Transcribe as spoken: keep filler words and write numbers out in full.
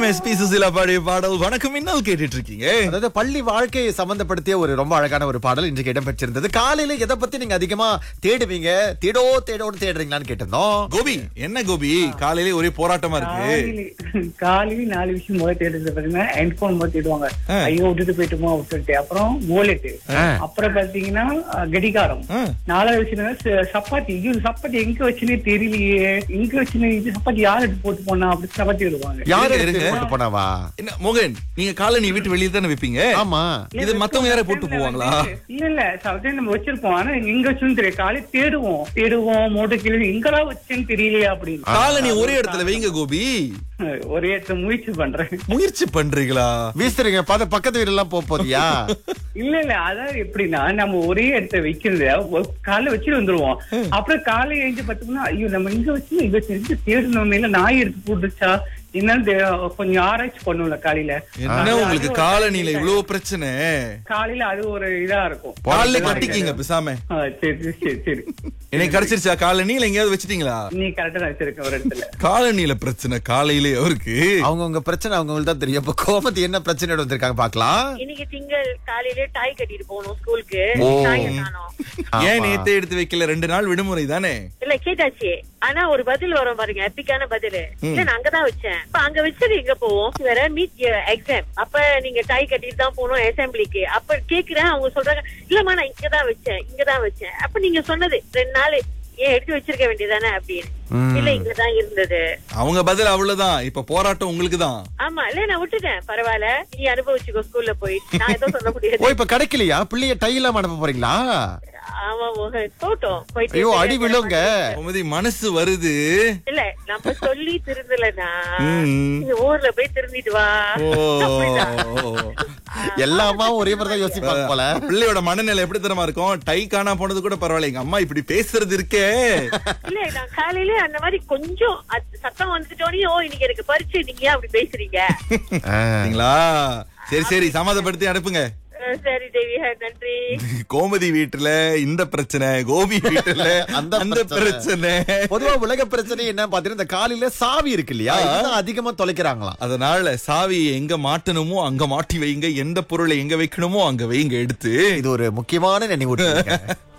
S B Susheela பாடிய பாடல் வணக்கம் இன்னும் கேட்டுட்டு இருக்கீங்க. அதாவது பள்ளி வாழ்க்கையை சம்பந்தப்படுத்திய ஒரு ரொம்ப அழகான ஒரு பாடல் இன்றைக்கு இடம்பெற்றிருந்தது. காலையில எதை பத்தி நீங்க அதிகமா தேடுவீங்க, தேடோ தேடோடு தேடுறீங்களான்னு கேட்டிருந்தோம். கோபி என்ன கோபி காலையில ஒரே போராட்டமா இருக்கு. காலையில நாலு விஷயம் முதல்ல தேடுறது பாத்தீங்கன்னா ஹெட்போன் முதல் தேடுவாங்க. ஐயோ விட்டுட்டு போயிட்டுமா விட்டுட்டு, அப்புறம் வாலெட், அப்புறம் பாத்தீங்கன்னா கடிகாரம், நாலாவது விஷயம் சப்பாத்தி. ஐயோ சப்பாத்தி எங்க வச்சுன்னே தெரியலையே, எங்க வச்சுன்னு இது சப்பாத்தி யார் எடுத்து போட்டு போனா அப்படி சப்பாத்தி விடுவாங்க. யாரு எடுத்து போட்டு போனாவா? என்ன மோகன், நீங்க காலை நீ வீட்டு வெளியில தானே வைப்பீங்க? ஆமா. இது மத்தவங்க யாரை போட்டு போவாங்களா? இல்ல இல்ல சம்டைம் நம்ம வச்சிருப்போம், ஆனா எங்க வச்சுன்னு தெரியும். காலையில தேடுவோம் தேடுவோம் மூட்டை கிளி எங்கெல்லாம் வச்சேன்னு தெரியலையா அப்படின்னு. காலை நீ ஒரே இடத்துல வைங்க கோபி. ஒரே இடத்துல முயற்சி பண்றேன். முயற்சி பண்றீங்களா? வீசுறீங்க பாத பக்கத்து வீடு எல்லாம் போதியா? இல்ல இல்ல அதாவது எப்படின்னா நம்ம ஒரே இடத்த வைக்கிறது காலைல வச்சுட்டு வந்துருவோம். அப்புறம் காலை எழுந்து பார்த்தோம்னா ஐயோ நம்ம இங்க வச்சு இங்க வச்சு தேடணும், இல்ல நாய் எடுத்து போட்டுச்சா என்னன்னு கொஞ்சம் ஆராய்ச்சி பண்ணுவோம்ல காலையில. என்ன உங்களுக்கு காலனில இவ்வளவு பிரச்சனை? காலையில அது ஒரு இதா இருக்கும். காலையில கட்டிக்கீங்க பேசாம. சரி சரி சரி. எனக்கு கிடைச்சிருச்சா காலனி? இல்ல எங்கேயாவது வச்சிட்டீங்களா? நீ கரெக்டா தான் வச்சிருக்க ஒரு இடத்துல. காலனில பிரச்சனை காலையிலே அவருக்கு. அவங்கவுங்க பிரச்சனை அவங்களுக்கு தான் தெரியும். இப்ப கோமதி என்ன பிரச்சனை வந்திருக்காங்க பாக்கலாம். இன்னைக்கு திங்கள் காலையிலே டாய் கட்டிட்டு போகணும் ஸ்கூலுக்கு. ஏன் நேத்தே எடுத்து வைக்கல? ரெண்டு நாள் விடுமுறை தானே. இல்ல கேட்டாச்சு, ஆனா ஒரு பதில் வரும் பாருங்க, எப்பிக்கான பதில். இல்ல நான் அங்கதான் வச்சேன். அப்ப அங்க வச்சது எங்க போவோம் வேற மீட் எக்ஸாம். அப்ப நீங்க டாய் கட்டிட்டு தான் போகணும் அசம்பிளிக்கு. அப்ப கேக்குறேன், அவங்க சொல்றாங்க இல்லம்மா நான் இங்கதான் வச்சேன் இங்கதான் வச்சேன். அப்ப நீங்க சொன்னது ரெண்டு நாள் ஏன் எடுத்து வச்சிருக்க வேண்டியதானே அப்படின்னு. இல்ல இங்கதான் இருந்தது. அவங்க பதில் அவ்வளவுதான். இப்ப போராட்டம் உங்களுக்கு தான். ஆமா இல்ல நான் விட்டுட்டேன், பரவாயில்ல நீ அனுபவிச்சுக்கோ ஸ்கூல்ல போய். நான் எதுவும் சொல்ல முடியாது. ஓ இப்ப கிடைக்கலையா? பிள்ளைய டை இல்லாம அனுப்ப போறீங்களா? ஆமா மோகன் போட்டோம் போயிட்டு. ஐயோ அடி விழுங்க. கோமதி மனசு வருது. இல்ல நம்ம சொல்லி திருந்தலனா ஊர்ல போய் திருந்திட்டு வா. எல்லாமா ஒரே மாதிரி தான் யோசிப்பாங்க போல. பிள்ளையோட மனநிலை எப்படி தரமா இருக்கும்? டை காணா போனது கூட பரவாயில்ல, எங்க அம்மா இப்படி பேசுறது இருக்கே. இல்ல நான் காலையில அந்த மாதிரி கொஞ்சம் சத்தம் வந்துட்டோனே ஓ இன்னைக்கு எனக்கு பரிச்சு நீங்க ஏன் அப்படி பேசுறீங்க? சரி சரி சமாதானப்படுத்தி அனுப்புங்க. சரி தேவி நன்றி. கோமதி வீட்டுல இந்த பிரச்சனை, கோபி வீட்டுல அந்த பிரச்சனை. பொதுவா உலக பிரச்சனை என்ன பாத்தீங்கன்னா இந்த காலையில சாவி இருக்கு இல்லையா, அதிகமா தொலைக்கிறாங்களாம். அதனால சாவி எங்க மாட்டணுமோ அங்க மாட்டி வைங்க, எந்த பொருளை எங்க வைக்கணுமோ அங்க வைங்க எடுத்து. இது ஒரு முக்கியமான நினைவு.